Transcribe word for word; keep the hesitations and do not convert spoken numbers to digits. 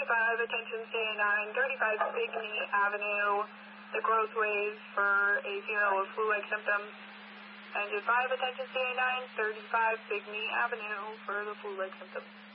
five, attention C A nine, thirty-five Bigney Avenue, the growth waves for a female with flu-like symptoms. Engine five, attention C A nine, thirty-five Bigney Avenue for the flu-like symptoms.